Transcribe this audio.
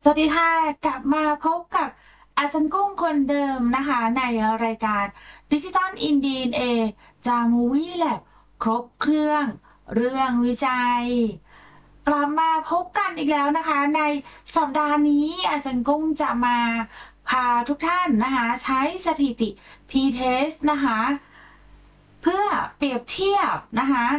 สวัสดีค่ะกลับมาพบกับอาจารย์กุ้งคนเดิมนะคะในรายการ Digital in DNA จาก Movie Lab ครบเครื่องเรื่องวิจัยกลับมาพบกันอีกแล้วนะคะในสัปดาห์นี้อาจารย์กุ้งจะมาพาทุกท่านนะคะใช้สถิติ T-test นะคะเพื่อเปรียบเทียบนะคะ